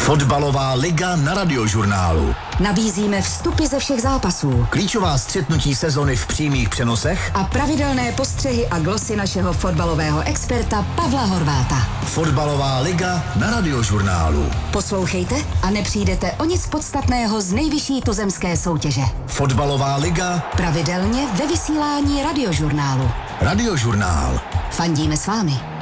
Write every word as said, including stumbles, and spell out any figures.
Fotbalová liga na Radiožurnálu. Nabízíme vstupy ze všech zápasů, Klíčová střetnutí sezony v přímých přenosech a pravidelné postřehy a glosy našeho fotbalového experta Pavla Horváta. Fotbalová liga na Radiožurnálu. Poslouchejte a nepřijdete o nic podstatného z nejvyšší tuzemské soutěže. Fotbalová liga pravidelně ve vysílání Radiožurnálu. Radiožurnál. Fandíme s vámi.